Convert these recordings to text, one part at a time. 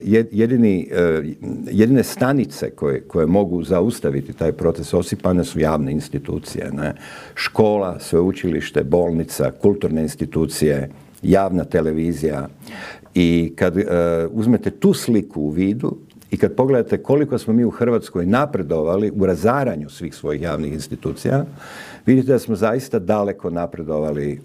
Jedine stanice koje mogu zaustaviti taj proces osipane su javne institucije. Ne? Škola, sveučilište, bolnica, kulturne institucije, javna televizija. I kad uzmete tu sliku u vidu i kad pogledate koliko smo mi u Hrvatskoj napredovali u razaranju svih svojih javnih institucija, vidite da smo zaista daleko napredovali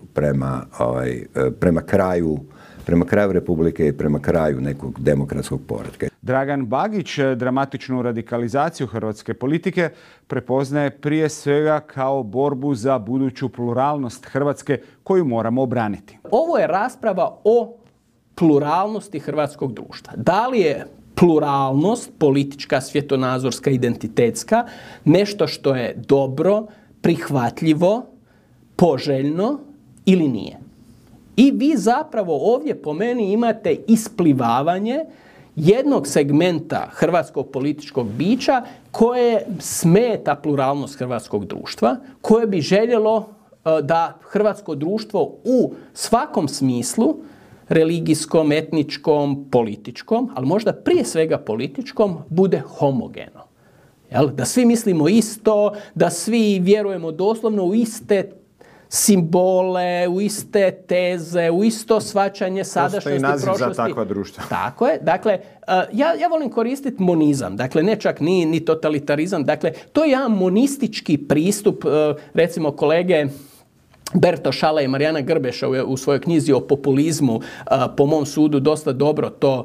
prema kraju Republike i prema kraju nekog demokratskog poretka. Dragan Bagić dramatičnu radikalizaciju hrvatske politike prepoznaje prije svega kao borbu za buduću pluralnost Hrvatske koju moramo obraniti. Ovo je rasprava o pluralnosti hrvatskog društva. Da li je pluralnost politička, svjetonazorska, identitetska nešto što je dobro, prihvatljivo, poželjno ili nije? I vi zapravo ovdje po meni imate isplivavanje jednog segmenta hrvatskog političkog bića koje smeta pluralnost hrvatskog društva, koje bi željelo da hrvatsko društvo u svakom smislu, religijskom, etničkom, političkom, ali možda prije svega političkom, bude homogeno. Jel? Da svi mislimo isto, da svi vjerujemo doslovno u iste simbole, u iste teze, u isto shvaćanje sadašnjosti, prošlosti. Postoji naziv za takva društva. Tako je. Dakle, ja volim koristiti monizam. Dakle, ne čak ni totalitarizam. Dakle, to je jedan monistički pristup, recimo kolege Berto Šala i Marijana Grbeša u svojoj knjizi o populizmu, po mom sudu, dosta dobro to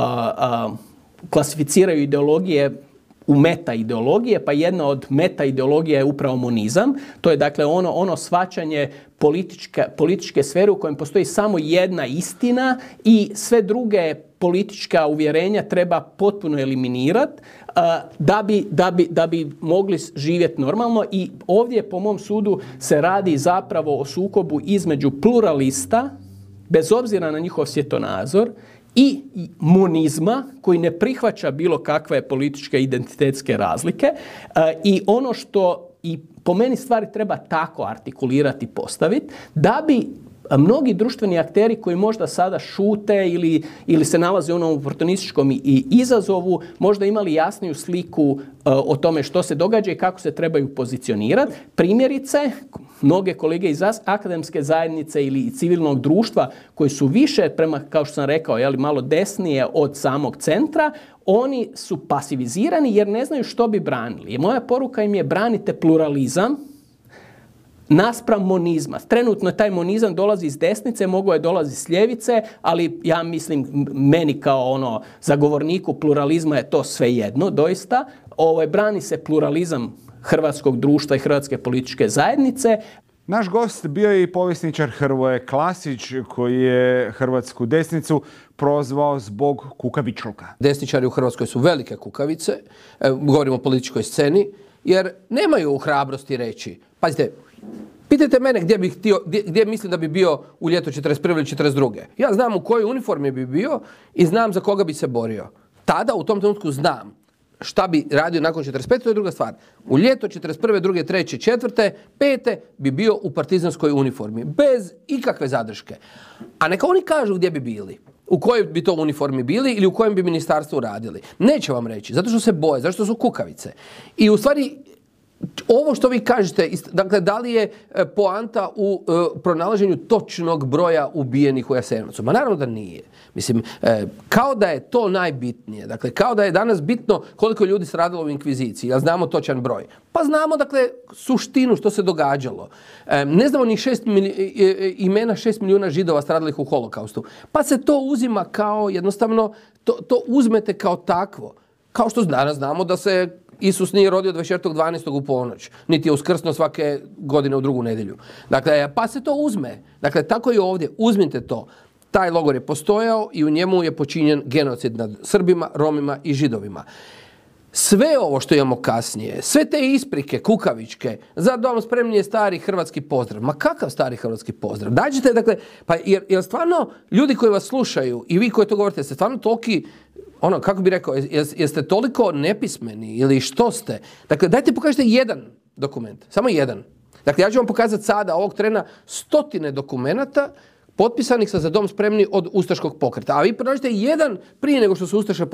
klasificiraju ideologije u meta-ideologije, pa jedna od meta-ideologija je upravo monizam. To je dakle ono shvaćanje političke sfere u kojem postoji samo jedna istina i sve druge politička uvjerenja treba potpuno eliminirati da bi mogli živjeti normalno. I ovdje po mom sudu se radi zapravo o sukobu između pluralista, bez obzira na njihov svjetonazor, i monizma koji ne prihvaća bilo kakve političke identitetske razlike i ono što i po meni stvari treba tako artikulirati i postaviti da bi mnogi društveni akteri koji možda sada šute ili se nalaze u onom oportunističkom izazovu možda imali jasniju sliku o tome što se događa i kako se trebaju pozicionirati. Primjerice, mnoge kolege iz akademske zajednice ili civilnog društva koji su više prema, kao što sam rekao, malo desnije od samog centra, oni su pasivizirani jer ne znaju što bi branili. I moja poruka im je: branite pluralizam naspram monizma. Trenutno taj monizam dolazi iz desnice, mogao je dolazi s ljevice, ali ja mislim, meni kao zagovorniku pluralizma je to svejedno, doista. Brani se pluralizam hrvatskog društva i hrvatske političke zajednice. Naš gost bio je i povjesničar Hrvoje Klasić koji je hrvatsku desnicu prozvao zbog kukavičluka. Desničari u Hrvatskoj su velike kukavice, govorimo o političkoj sceni, jer nemaju hrabrosti reći. Pazite, pitajte mene gdje mislim da bi bio u ljeto 41. ili 42. Ja znam u kojoj uniformi bi bio i znam za koga bi se borio. Tada, u tom trenutku znam šta bi radio nakon 45. To je druga stvar. U ljeto 41., 2., 3., 4., 5. bi bio u partizanskoj uniformi. Bez ikakve zadrške. A neka oni kažu gdje bi bili. U kojoj bi to uniformi bili ili u kojem bi ministarstvu radili. Neće vam reći. Zato što se boje. Zato što su kukavice. I u stvari, ovo što vi kažete, dakle, da li je poanta u pronalaženju točnog broja ubijenih u Jasenovcu? Ma naravno da nije. Mislim, kao da je to najbitnije. Dakle, kao da je danas bitno koliko ljudi stradalo u inkviziciji. Ja znamo točan broj. Pa znamo, dakle, suštinu što se događalo. Ne znamo ni imena 6 milijuna Židova stradalih u holokaustu. Pa se to uzima kao jednostavno, to uzmete kao takvo. Kao što danas znamo da se Isus nije rodio 24.12. u ponoć, niti je uskrsno svake godine u drugu nedjelju. Dakle, pa se to uzme. Dakle, tako i ovdje. Uzmite to. Taj logor je postojao i u njemu je počinjen genocid nad Srbima, Romima i Židovima. Sve ovo što imamo kasnije, sve te isprike kukavičke, za dom spremni je stari hrvatski pozdrav. Ma kakav stari hrvatski pozdrav? Dađite, dakle, pa jer stvarno ljudi koji vas slušaju i vi koji to govorite, ste stvarno toliki, kako bi rekao, jeste toliko nepismeni ili što ste? Dakle, dajte pokažite jedan dokument, samo jedan. Dakle, ja ću vam pokazati sada, ovog trena, 100 dokumenata potpisanih sa Za dom spremni od ustaškog pokreta. A vi pronađete jedan prije nego što su ustaše